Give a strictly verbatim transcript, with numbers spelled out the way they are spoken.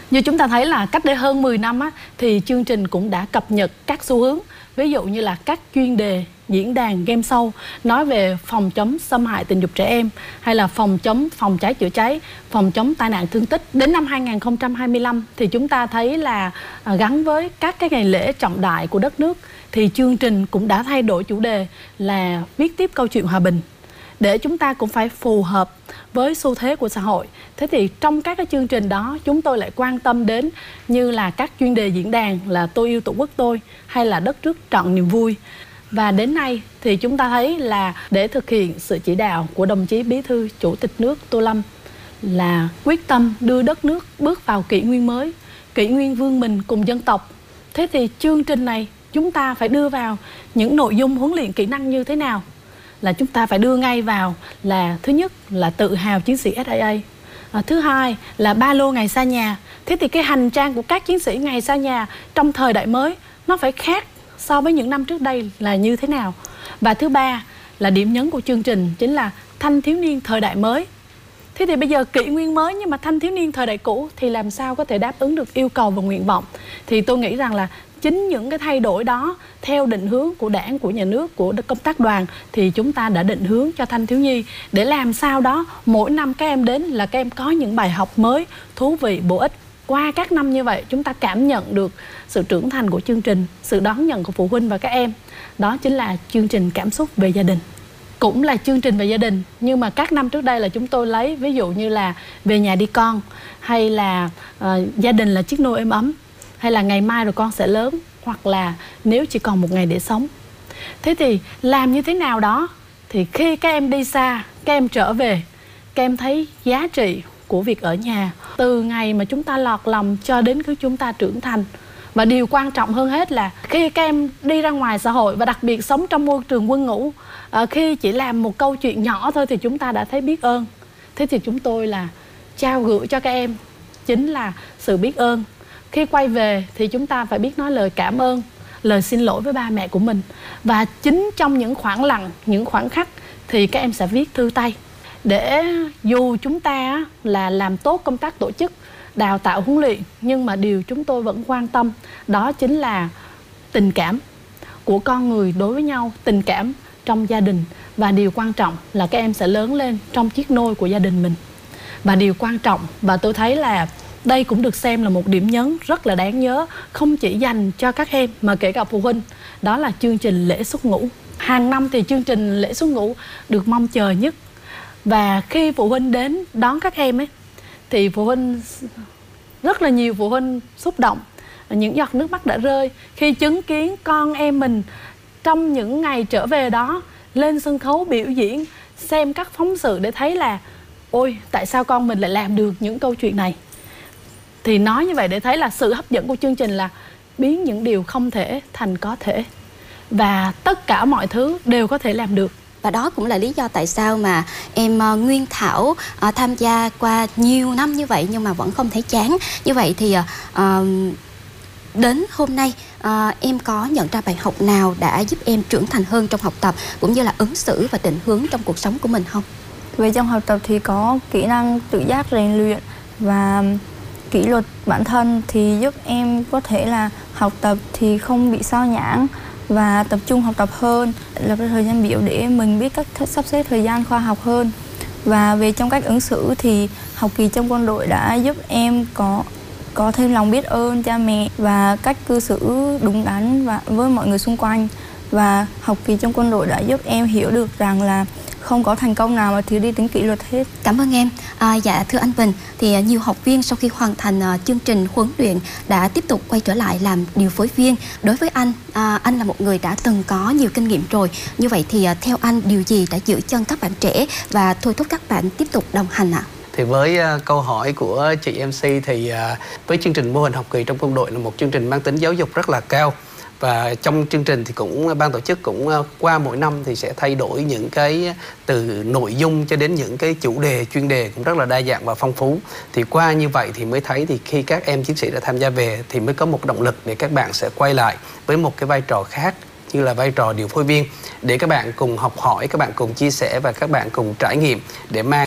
Như chúng ta thấy là cách đây hơn mười năm á, thì chương trình cũng đã cập nhật các xu hướng. Ví dụ như là các chuyên đề, diễn đàn, game show nói về phòng chống xâm hại tình dục trẻ em, hay là phòng chống phòng cháy chữa cháy, phòng chống tai nạn thương tích. Đến năm hai nghìn không trăm hai mươi lăm thì chúng ta thấy là gắn với các cái ngày lễ trọng đại của đất nước thì chương trình cũng đã thay đổi chủ đề là viết tiếp câu chuyện hòa bình, để chúng ta cũng phải phù hợp với xu thế của xã hội. Thế thì trong các cái chương trình đó chúng tôi lại quan tâm đến như là các chuyên đề diễn đàn là Tôi yêu Tổ quốc tôi, hay là Đất nước trọn niềm vui. Và đến nay thì chúng ta thấy là để thực hiện sự chỉ đạo của đồng chí Bí thư Chủ tịch nước Tô Lâm là quyết tâm đưa đất nước bước vào kỷ nguyên mới, kỷ nguyên vươn mình cùng dân tộc. Thế thì chương trình này chúng ta phải đưa vào những nội dung huấn luyện kỹ năng như thế nào? Là chúng ta phải đưa ngay vào là thứ nhất là tự hào chiến sĩ ét a a, à, thứ hai là ba lô ngày xa nhà. Thế thì cái hành trang của các chiến sĩ ngày xa nhà trong thời đại mới nó phải khác so với những năm trước đây là như thế nào? Và thứ ba là điểm nhấn của chương trình chính là thanh thiếu niên thời đại mới. Thế thì bây giờ kỷ nguyên mới nhưng mà thanh thiếu niên thời đại cũ thì làm sao có thể đáp ứng được yêu cầu và nguyện vọng? Thì tôi nghĩ rằng là chính những cái thay đổi đó theo định hướng của Đảng, của nhà nước, của công tác đoàn thì chúng ta đã định hướng cho thanh thiếu nhi để làm sao đó mỗi năm các em đến là các em có những bài học mới, thú vị, bổ ích. Qua các năm như vậy chúng ta cảm nhận được sự trưởng thành của chương trình, sự đón nhận của phụ huynh và các em. Đó chính là chương trình Cảm xúc về gia đình. Cũng là chương trình về gia đình nhưng mà các năm trước đây là chúng tôi lấy ví dụ như là Về nhà đi con, hay là uh, Gia đình là chiếc nôi êm ấm, hay là Ngày mai rồi con sẽ lớn, hoặc là Nếu chỉ còn một ngày để sống. Thế thì làm như thế nào đó thì khi các em đi xa, các em trở về, các em thấy giá trị của việc ở nhà từ ngày mà chúng ta lọt lòng cho đến khi chúng ta trưởng thành. Và điều quan trọng hơn hết là khi các em đi ra ngoài xã hội và đặc biệt sống trong môi trường quân ngũ, à, khi chỉ làm một câu chuyện nhỏ thôi thì chúng ta đã thấy biết ơn. Thế thì chúng tôi là trao gửi cho các em chính là sự biết ơn. Khi quay về thì chúng ta phải biết nói lời cảm ơn, lời xin lỗi với ba mẹ của mình. Và chính trong những khoảng lặng, những khoảnh khắc thì các em sẽ viết thư tay. Để dù chúng ta là làm tốt công tác tổ chức, đào tạo huấn luyện, nhưng mà điều chúng tôi vẫn quan tâm đó chính là tình cảm của con người đối với nhau, tình cảm trong gia đình. Và điều quan trọng là các em sẽ lớn lên trong chiếc nôi của gia đình mình. Và điều quan trọng, và tôi thấy là đây cũng được xem là một điểm nhấn rất là đáng nhớ, không chỉ dành cho các em mà kể cả phụ huynh, đó là chương trình lễ xuất ngũ. Hàng năm thì chương trình lễ xuất ngũ được mong chờ nhất. Và khi phụ huynh đến đón các em ấy thì phụ huynh, rất là nhiều phụ huynh xúc động, những giọt nước mắt đã rơi khi chứng kiến con em mình trong những ngày trở về đó lên sân khấu biểu diễn, xem các phóng sự để thấy là ôi tại sao con mình lại làm được những câu chuyện này. Thì nói như vậy để thấy là sự hấp dẫn của chương trình là biến những điều không thể thành có thể, và tất cả mọi thứ đều có thể làm được. Và đó cũng là lý do tại sao mà em uh, Nguyên Thảo uh, tham gia qua nhiều năm như vậy nhưng mà vẫn không thấy chán. Như vậy thì uh, đến hôm nay uh, em có nhận ra bài học nào đã giúp em trưởng thành hơn trong học tập cũng như là ứng xử và định hướng trong cuộc sống của mình không? Về trong học tập thì có kỹ năng tự giác rèn luyện và kỷ luật bản thân thì giúp em có thể là học tập thì không bị sao nhãng và tập trung học tập hơn, lập ra thời gian biểu để mình biết cách sắp xếp thời gian khoa học hơn. Và về trong cách ứng xử thì học kỳ trong quân đội đã giúp em có có thêm lòng biết ơn cha mẹ và cách cư xử đúng đắn và với mọi người xung quanh. Và học kỳ trong quân đội đã giúp em hiểu được rằng là không có thành công nào mà thiếu đi tính kỷ luật hết. Cảm ơn em. À, dạ thưa anh Bình, thì nhiều học viên sau khi hoàn thành uh, chương trình huấn luyện đã tiếp tục quay trở lại làm điều phối viên. Đối với anh, uh, anh là một người đã từng có nhiều kinh nghiệm rồi. Như vậy thì uh, theo anh điều gì đã giữ chân các bạn trẻ và thôi thúc các bạn tiếp tục đồng hành ạ? À? Thì với uh, câu hỏi của chị em xê thì uh, với chương trình mô hình học kỳ trong quân đội là một chương trình mang tính giáo dục rất là cao. Và trong chương trình thì cũng ban tổ chức cũng qua mỗi năm thì sẽ thay đổi những cái từ nội dung cho đến những cái chủ đề chuyên đề cũng rất là đa dạng và phong phú. Thì qua như vậy thì mới thấy thì khi các em chiến sĩ đã tham gia về thì mới có một động lực để các bạn sẽ quay lại với một cái vai trò khác như là vai trò điều phối viên để các bạn cùng học hỏi, các bạn cùng chia sẻ và các bạn cùng trải nghiệm để mang